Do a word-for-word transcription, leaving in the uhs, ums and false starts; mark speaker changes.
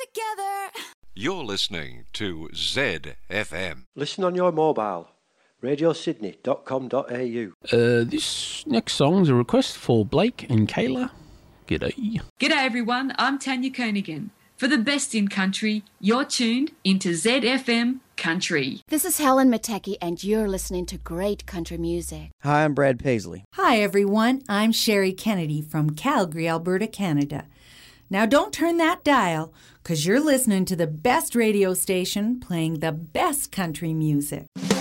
Speaker 1: together.
Speaker 2: You're listening to Z F M.
Speaker 3: Listen on your mobile. radio sydney dot com dot a u.
Speaker 4: Uh, this next song's a request for Blake and Kayla. G'day.
Speaker 5: G'day everyone, I'm Tanya Koenigan. For the best in country, you're tuned into Z F M Country.
Speaker 1: This is Helen Matecki, and you're listening to great country music.
Speaker 6: Hi, I'm Brad Paisley.
Speaker 7: Hi everyone, I'm Sherry Kennedy from Calgary, Alberta, Canada. Now don't turn that dial, because you're listening to the best radio station playing the best country music.